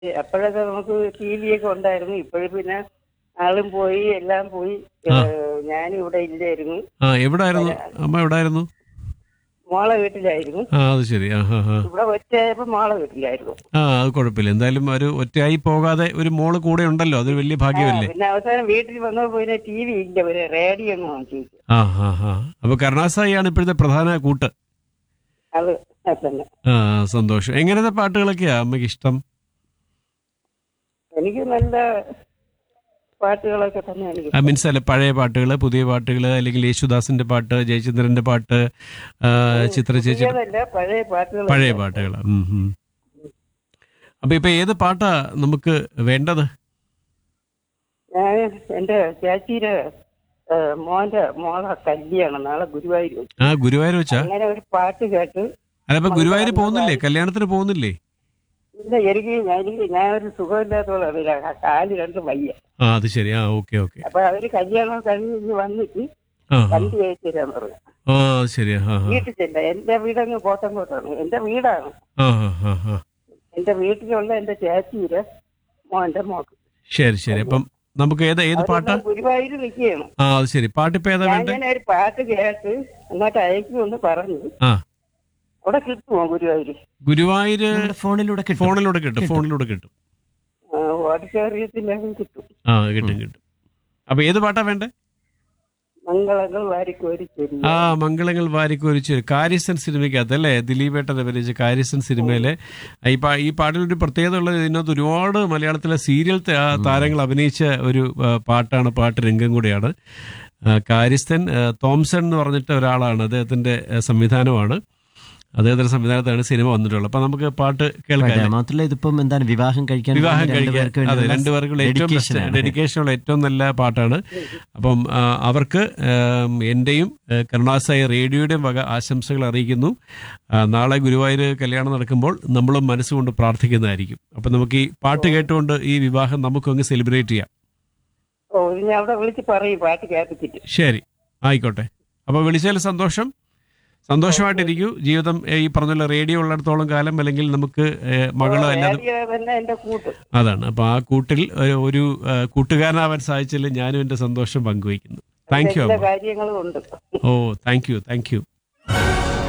അപ്പോഴൊക്കെ നമുക്ക് T V ഒക്കെ ഉണ്ടായിരുന്നു. ഇപ്പോഴും പിന്നെ ആളും പോയി, എല്ലാം പോയി. ആ ഞാനും ഇവിടെ ഇല്ലായിരുന്നു. ആ എവിടായിരുന്നു അമ്മ? എവിടായിരുന്നു? മോളെ വീട്ടിലായിരുന്നു. ആ അത് ശരി. ആ ഹാ ഹാ. ഇവിടെ ഒറ്റയായപ്പോ മോളെ വീട്ടിലായിരുന്നു. ആ അത് കുഴപ്പമില്ല. എന്തായാലും ഒരു ഒറ്റയായി പോകാതെ ഒരു മോള് കൂടെ ഉണ്ടല്ലോ, അതൊരു വലിയ ഭാഗ്യമല്ലേ. പിന്നെ അവസാനം വീട്ടിൽ വന്നപ്പോ പിന്നെ ടി വി ഇല്ല, ഒരു റേഡിയോ ഒന്ന് വാങ്ങിച്ചു. ആ ഹാ ഹാ. അപ്പൊ കരുണാസായിയാണ് ഇപ്പോഴത്തെ പ്രധാന കൂട്ട്. അത് തന്നെ. ആ സന്തോഷം. എങ്ങനത്തെ പാട്ടുകളൊക്കെയാ അമ്മയ്ക്ക് ഇഷ്ടം? എനിക്ക് നല്ല പാട്ടുകളൊക്കെ തന്നെ എനിക്ക് ഇഷ്ടം. മീൻസ് അല്ല, പഴയ പാട്ടുകൾ, പുതിയ പാട്ടുകൾ, അല്ലെങ്കിൽ യേശുദാസിന്റെ പാട്ട്, ജയചന്ദ്രന്റെ പാട്ട്, ചിത്ര ചേച്ചി, പുതിയതല്ല, പഴയ പാട്ടുകൾ. പഴയ പാട്ടുകൾ. അപ്പൊ ഇപ്പൊ ഏത് പാട്ടാ നമുക്ക് വേണ്ടത്? ഞാൻ എന്റെ ചേച്ചിയുടെ മോളെ കല്യാണം നാളെ ഗുരുവായൂർ വെച്ച്. ആ ഗുരുവായൂർ വെച്ചാ? അങ്ങനെ ഒരു പാട്ട് കേട്ട്. അല്ല അപ്പൊ ഗുരുവായൂർ പോകുന്നില്ലേ? കല്യാണത്തിന് പോകുന്നില്ലേ? ഇല്ല, ഞാൻ ഒരു സുഖമില്ലാത്തവളാണ്, കാല് രണ്ടും വയ്യ. ആ അത് ശരി. ആ ഓക്കെ ഓക്കെ. അപ്പൊ അവര് കല്യാണം കഴിഞ്ഞ് വന്നിട്ട് ആ വണ്ടി അയച്ചു തരാന്ന് പറഞ്ഞു. ആ അത് ശരി. ആ വീട്ടിൽ ചെല്ല. എന്റെ വീടങ്ങ് കോട്ടങ്കോട്ടാണ്. എന്റെ വീടാണ്. ആ ആ ആ. എന്റെ വീട്ടിലുള്ള എന്റെ ചേച്ചിയുടെ മോന്റെ മോക്ക്. ശരി ശരി. അപ്പം നമുക്ക് ഏത് പാട്ടാ? ഗുരുവായൂർ നിൽക്കുകയാണ്. ആ അത് ശരി. പാട്ടിപ്പോ ഏതാ വേണ്ടേ? ഞാൻ ഒരു പാട്ട് കേട്ട് അങ്ങോട്ട് അയക്കുമെന്ന് പറഞ്ഞു. ആ അവിടെ കിട്ടുമോ ഗുരുവായൂര്? ഗുരുവായൂര് ഫോണിലൂടെ കിട്ടും. ഫോണിലൂടെ കിട്ടും. ഓഡിറ്റോറിയത്തിലും കിട്ടും. ആ കിട്ടും. അപ്പൊ ഏത് പാട്ടാ വേണ്ടേ? മംഗളങ്ങൾ വാരിക്കോരി ചെല്ലി. ആ മംഗളങ്ങൾ വാരിക്കോരിച്ച് കാര്യസ്ഥൻ സിനിമയ്ക്കകത്ത് അല്ലേ, ദിലീപേട്ടൻ അഭിനയിച്ച കാര്യസ്ഥൻ സിനിമയിലെ ഈ പാട്ടിലൊരു പ്രത്യേകത ഉള്ളത്, ഇതിനകത്ത് ഒരുപാട് മലയാളത്തിലെ സീരിയൽ താരങ്ങൾ അഭിനയിച്ച ഒരു പാട്ടാണ്, പാട്ട് രംഗം കൂടിയാണ്. കാര്യസ്ഥൻ തോംസൺ എന്ന് പറഞ്ഞിട്ട് ഒരാളാണ്, അദ്ദേഹത്തിന്റെ സംവിധാനമാണ്. അദ്ദേഹത്തിന്റെ സംവിധാനത്താണ് സിനിമ വന്നിട്ടുള്ളത്. അപ്പൊ നമുക്ക് പാട്ട് കേൾക്കാം. മാത്രമല്ല ഇതിപ്പം എന്താണ്, വിവാഹം കഴിക്കാൻ അതെ, രണ്ടുപേർക്കുള്ള ഏറ്റവും ഡെഡിക്കേഷനുള്ള ഏറ്റവും നല്ല പാട്ടാണ്. അപ്പം അവർക്ക് എന്റെയും കരുണാസായി റേഡിയോയുടെയും വക ആശംസകൾ അറിയിക്കുന്നു. നാളെ ഗുരുവായൂർ കല്യാണം നടക്കുമ്പോൾ നമ്മളും മനസ്സുകൊണ്ട് പ്രാർത്ഥിക്കുന്നതായിരിക്കും. അപ്പൊ നമുക്ക് ഈ പാട്ട് കേട്ടുകൊണ്ട് ഈ വിവാഹം നമുക്കങ്ങ് സെലിബ്രേറ്റ് ചെയ്യാം. ഞാൻ അവിടെ വിളിച്ച് പറയും പാട്ട് കേൾപ്പിച്ചിട്ട്. ശരി, ആയിക്കോട്ടെ. അപ്പൊ വിളിച്ചതിൽ സന്തോഷം. സന്തോഷമായിട്ടിരിക്കൂ. ജീവിതം ഈ പറഞ്ഞ റേഡിയോ ഉള്ളിടത്തോളം കാലം, അല്ലെങ്കിൽ നമുക്ക് മകളോ അല്ലാതെ അതാണ്. അപ്പൊ ആ കൂട്ടിൽ ഒരു കൂട്ടുകാരനാവാൻ സാധിച്ചതിൽ ഞാനും എന്റെ സന്തോഷം പങ്കുവയ്ക്കുന്നു. Thank you. കാര്യങ്ങളും ഉണ്ട്. ഓ താങ്ക് യു.